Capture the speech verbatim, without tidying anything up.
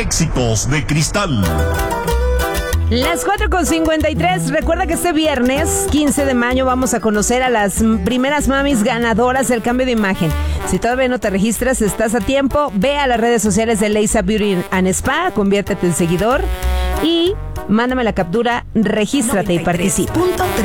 Éxitos de Cristal. Las cuatro con cincuenta y tres. Recuerda que este viernes quince de mayo vamos a conocer a las primeras mamis ganadoras del cambio de imagen. Si todavía no te registras, estás a tiempo. Ve a las redes sociales de Leisa Beauty and Spa, conviértete en seguidor y mándame la captura, regístrate y participa.